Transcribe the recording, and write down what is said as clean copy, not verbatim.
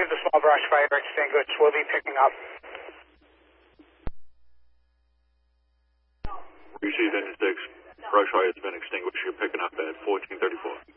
received the small brush fire extinguished. We'll be picking up. Received engine 6. Brush fire has been extinguished. You're picking up at 1434.